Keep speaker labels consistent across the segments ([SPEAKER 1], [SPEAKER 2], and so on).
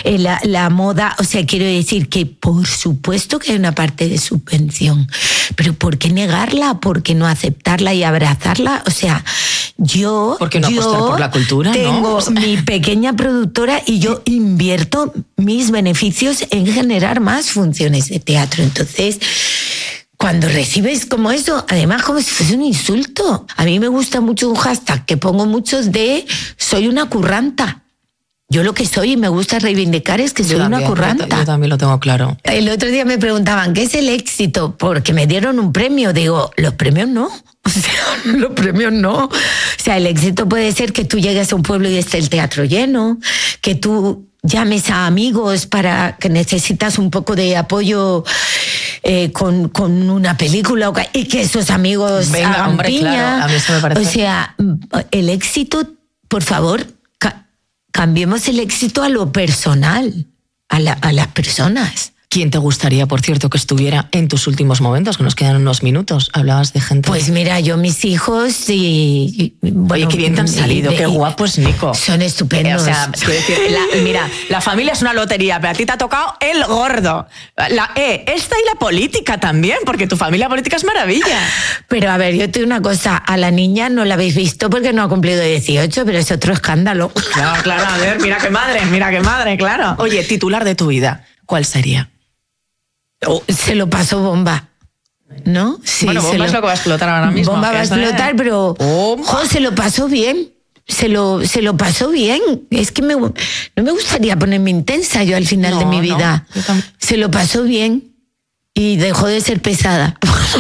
[SPEAKER 1] la moda, o sea, quiero decir que por supuesto que hay una parte de subvención, pero ¿por qué negarla? ¿Por qué no aceptarla y abrazarla? O sea,
[SPEAKER 2] ¿por qué no apostar por la cultura?
[SPEAKER 1] Tengo mi pequeña productora y yo invierto mis beneficios en generar más funciones de teatro. Entonces, cuando recibes como eso, además como si fuese un insulto. A mí me gusta mucho un hashtag que pongo muchos de soy una curranta. Yo lo que soy y me gusta reivindicar es que soy una curranta.
[SPEAKER 2] Yo también lo tengo claro.
[SPEAKER 1] El otro día me preguntaban, ¿qué es el éxito? Porque me dieron un premio. Digo, los premios no. O sea, los premios no. O sea, el éxito puede ser que tú llegues a un pueblo y esté el teatro lleno, que tú llames a amigos para que necesitas un poco de apoyo con una película y que esos amigos hagan piña.
[SPEAKER 2] Claro, a mí eso me parece.
[SPEAKER 1] O sea, el éxito, por favor, cambiemos el éxito a lo personal, a las personas.
[SPEAKER 2] ¿Quién te gustaría, por cierto, que estuviera en tus últimos momentos? Que nos quedan unos minutos. Hablabas de gente...
[SPEAKER 1] Pues mira, yo mis hijos y bueno,
[SPEAKER 2] oye, qué bien te han salido, qué guapo es Nico.
[SPEAKER 1] Son estupendos.
[SPEAKER 2] O sea, quiero decir, mira, la familia es una lotería, pero a ti te ha tocado el gordo. Esta y la política también, porque tu familia política es maravilla.
[SPEAKER 1] Pero a ver, yo te digo una cosa, a la niña no la habéis visto porque no ha cumplido 18, pero es otro escándalo.
[SPEAKER 2] Claro, a ver, mira qué madre, claro. Oye, titular de tu vida, ¿cuál sería?
[SPEAKER 1] Se lo pasó bomba, ¿no? Sí,
[SPEAKER 2] bueno, bomba es lo que va a explotar ahora mismo.
[SPEAKER 1] Bomba va a explotar, pero se lo pasó bien. Se lo pasó bien. Es que no me gustaría ponerme intensa yo al final de mi vida. Se lo pasó bien y dejó de ser pesada.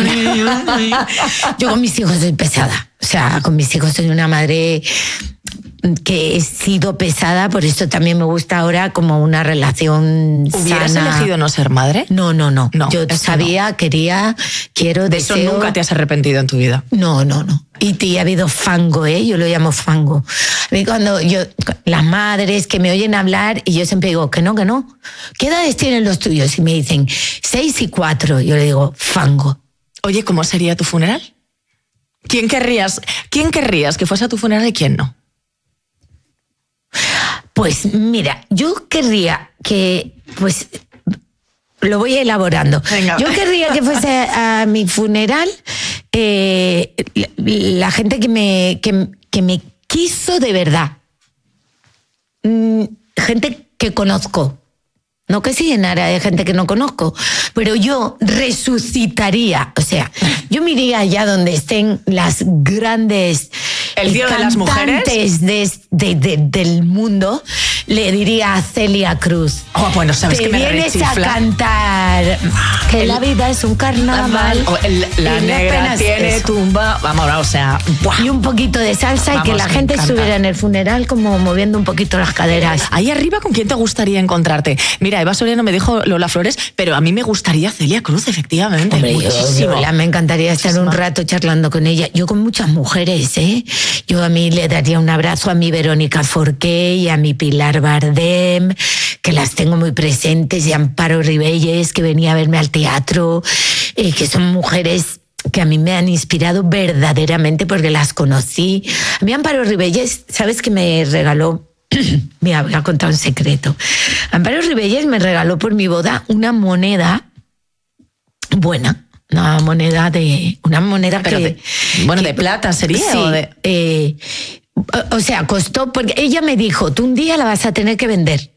[SPEAKER 1] Yo con mis hijos soy pesada. O sea, con mis hijos soy una madre que he sido pesada, por eso también me gusta ahora como una relación
[SPEAKER 2] ¿Hubieras
[SPEAKER 1] sana.
[SPEAKER 2] elegido no ser madre?
[SPEAKER 1] No. Yo sabía, quería, quiero, deseo...
[SPEAKER 2] ¿De eso nunca te has arrepentido en tu vida?
[SPEAKER 1] No. Y ha habido fango, yo lo llamo fango. A mí cuando las madres que me oyen hablar, y yo siempre digo que no. ¿Qué edades tienen los tuyos? Y me dicen 6 y 4. Yo le digo fango.
[SPEAKER 2] Oye, ¿cómo sería tu funeral? ¿Quién querrías que fuese a tu funeral y quién no?
[SPEAKER 1] Pues mira, yo querría que, pues, lo voy elaborando.
[SPEAKER 2] Venga.
[SPEAKER 1] Yo querría que fuese a mi funeral la gente que me quiso de verdad. Gente que conozco. No que se llenara de gente que no conozco, pero yo resucitaría. O sea, yo me iría allá donde estén las grandes cantantes del mundo. Le diría a Celia Cruz.
[SPEAKER 2] Bueno, sabes que me
[SPEAKER 1] vienes
[SPEAKER 2] rechifla.
[SPEAKER 1] a cantar que la vida es un carnaval.
[SPEAKER 2] La negra tiene tumba. Vamos, o sea... ¡buah!
[SPEAKER 1] Y un poquito de salsa. Vamos, y que la gente estuviera en el funeral como moviendo un poquito las caderas.
[SPEAKER 2] Ahí arriba, ¿con quién te gustaría encontrarte? Mira, Eva Soriano me dijo Lola Flores, pero a mí me gustaría Celia Cruz, efectivamente.
[SPEAKER 1] Hombre,
[SPEAKER 2] muchísimo.
[SPEAKER 1] Me encantaría estar un rato charlando con ella. Yo con muchas mujeres, Yo a mí le daría un abrazo a mi Verónica Forqué y a mi Pilar Bardem, que las tengo muy presentes, y a Amparo Ribelles, que venía a verme al teatro, que son mujeres que a mí me han inspirado verdaderamente porque las conocí. A mí Amparo Ribelles, ¿sabes que me regaló? Mira, voy a contar un secreto. Amparo Ribelles me regaló por mi boda una moneda buena. Una moneda de
[SPEAKER 2] plata sería.
[SPEAKER 1] Sí, o sea, costó, porque ella me dijo, tú un día la vas a tener que vender.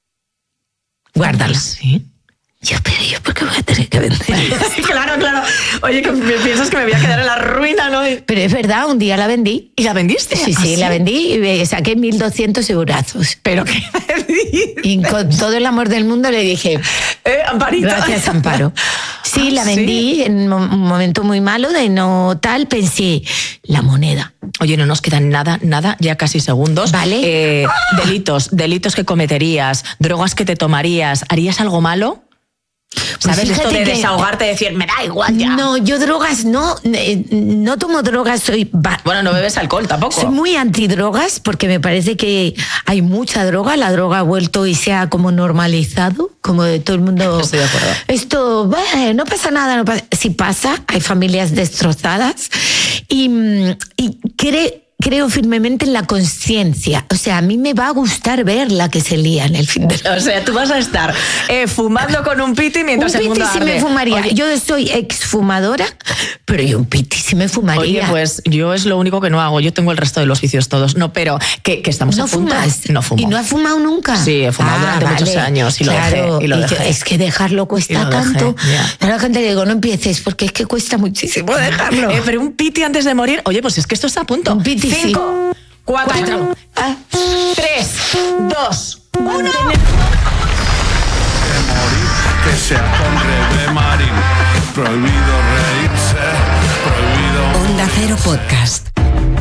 [SPEAKER 1] Guárdala.
[SPEAKER 2] Sí.
[SPEAKER 1] Yo, pero yo, ¿por qué voy a tener que vender?
[SPEAKER 2] Claro. Oye, que piensas que me voy a quedar en la ruina, ¿no?
[SPEAKER 1] Pero es verdad, un día la vendí.
[SPEAKER 2] ¿Y la vendiste?
[SPEAKER 1] Sí, la vendí y saqué 1.200 eurazos.
[SPEAKER 2] ¿Pero qué me dices?
[SPEAKER 1] Y con todo el amor del mundo le dije,
[SPEAKER 2] Amparito.
[SPEAKER 1] Gracias, Amparo. Sí, la vendí en un momento muy malo de no tal, pensé, la moneda.
[SPEAKER 2] Oye, no nos quedan nada, ya casi segundos.
[SPEAKER 1] Vale.
[SPEAKER 2] Delitos que cometerías, drogas que te tomarías, ¿harías algo malo? ¿Sabes?
[SPEAKER 1] Pues
[SPEAKER 2] esto de desahogarte, decir, me da igual ya.
[SPEAKER 1] No, yo drogas no tomo drogas,
[SPEAKER 2] Bueno, no bebes alcohol tampoco.
[SPEAKER 1] Soy muy antidrogas porque me parece que hay mucha droga, la droga ha vuelto y se ha como normalizado, como de todo el mundo.
[SPEAKER 2] Estoy de acuerdo.
[SPEAKER 1] Esto, no pasa nada, si pasa, hay familias destrozadas y creo firmemente en la conciencia. O sea, a mí me va a gustar ver la que se lía en el fin de...
[SPEAKER 2] O sea, tú vas a estar fumando con un piti mientras el mundo arde.
[SPEAKER 1] Un piti sí me fumaría.
[SPEAKER 2] Oye,
[SPEAKER 1] yo soy exfumadora, pero yo un piti sí me fumaría.
[SPEAKER 2] Oye, pues yo es lo único que no hago. Yo tengo el resto de los vicios todos. No, pero que estamos
[SPEAKER 1] ¿No
[SPEAKER 2] a punto.
[SPEAKER 1] fumas?
[SPEAKER 2] No fumo.
[SPEAKER 1] ¿Y no has fumado nunca?
[SPEAKER 2] Sí, he fumado durante muchos años y lo
[SPEAKER 1] claro,
[SPEAKER 2] dejé. Y lo dejé.
[SPEAKER 1] Es que dejarlo cuesta tanto. A la gente le digo, no empieces, porque es que cuesta muchísimo dejarlo.
[SPEAKER 2] Pero un piti antes de morir, oye, pues es que esto está a punto.
[SPEAKER 1] Un piti,
[SPEAKER 2] 5, 4, 3, 2, 1.
[SPEAKER 3] Que sea con Rebe Marín, prohibido reírse, prohibido...
[SPEAKER 4] Onda Cero Podcast.